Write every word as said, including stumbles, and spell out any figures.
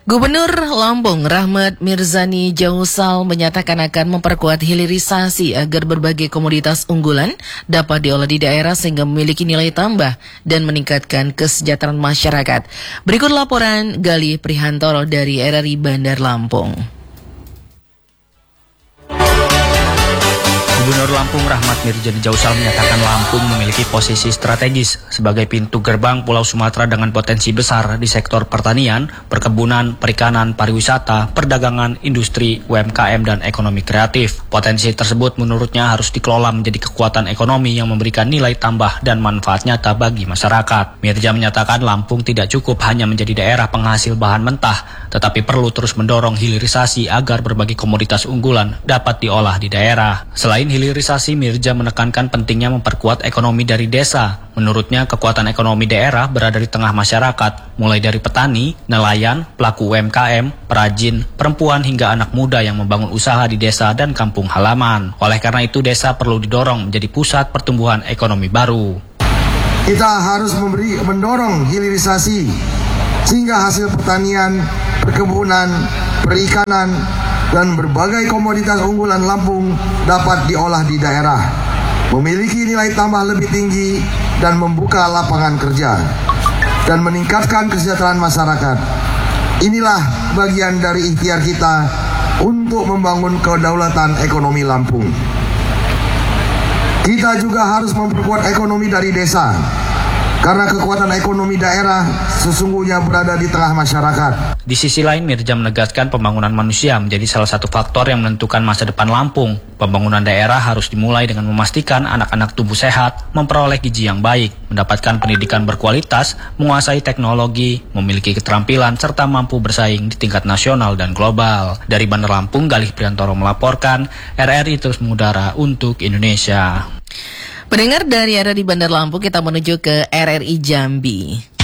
Gubernur Lampung Rahmat Mirzani Jausal menyatakan akan memperkuat hilirisasi agar berbagai komoditas unggulan dapat diolah di daerah sehingga memiliki nilai tambah dan meningkatkan kesejahteraan masyarakat. Berikut laporan Galih Prihantoro dari R R I Bandar Lampung. Gubernur Lampung Rahmat Mirzani Jausal menyatakan Lampung memiliki posisi strategis sebagai pintu gerbang Pulau Sumatera dengan potensi besar di sektor pertanian, perkebunan, perikanan, pariwisata, perdagangan, industri, U M K M, dan ekonomi kreatif. Potensi tersebut menurutnya harus dikelola menjadi kekuatan ekonomi yang memberikan nilai tambah dan manfaat nyata bagi masyarakat. Mirza menyatakan Lampung tidak cukup hanya menjadi daerah penghasil bahan mentah, tetapi perlu terus mendorong hilirisasi agar berbagai komoditas unggulan dapat diolah di daerah. Selain hilirisasi, Mirza menekankan pentingnya memperkuat ekonomi dari desa. Menurutnya, kekuatan ekonomi daerah berada di tengah masyarakat, mulai dari petani, nelayan, pelaku U M K M, perajin, perempuan hingga anak muda yang membangun usaha di desa dan kampung halaman. Oleh karena itu, desa perlu didorong menjadi pusat pertumbuhan ekonomi baru. Kita harus memberi, mendorong hilirisasi sehingga hasil pertanian, perkebunan, perikanan, dan berbagai komoditas unggulan Lampung dapat diolah di daerah, memiliki nilai tambah lebih tinggi dan membuka lapangan kerja, dan meningkatkan kesejahteraan masyarakat. Inilah bagian dari ikhtiar kita untuk membangun kedaulatan ekonomi Lampung. Kita juga harus memperkuat ekonomi dari desa, karena kekuatan ekonomi daerah sesungguhnya berada di tengah masyarakat. Di sisi lain, Mirza menegaskan pembangunan manusia menjadi salah satu faktor yang menentukan masa depan Lampung. Pembangunan daerah harus dimulai dengan memastikan anak-anak tumbuh sehat, memperoleh gizi yang baik, mendapatkan pendidikan berkualitas, menguasai teknologi, memiliki keterampilan, serta mampu bersaing di tingkat nasional dan global. Dari Bandar Lampung, Galih Prihantoro melaporkan, R R I terus mengudara untuk Indonesia. Pendengar dari R R I Bandar Lampung, kita menuju ke R R I Jambi.